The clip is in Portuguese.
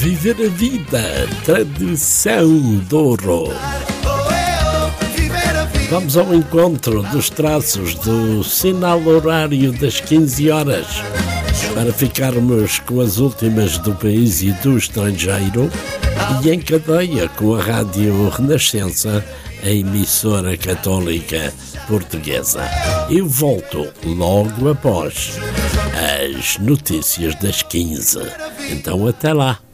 Viver a vida, tradição Douro. Vamos ao encontro dos traços do sinal horário das 15 horas para ficarmos com as últimas do país e do estrangeiro e em cadeia com a Rádio Renascença, a emissora católica portuguesa. Eu volto logo após as notícias das 15. Então até lá.